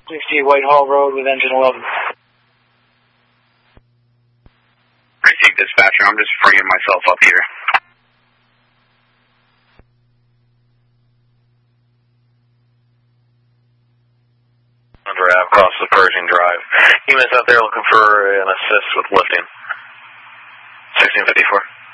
60 Whitehall Road with engine 11. Receive dispatcher, I'm just bringing myself up here. Under Ave, across the Pershing Drive. Humans out there looking for an assist with lifting. 1654.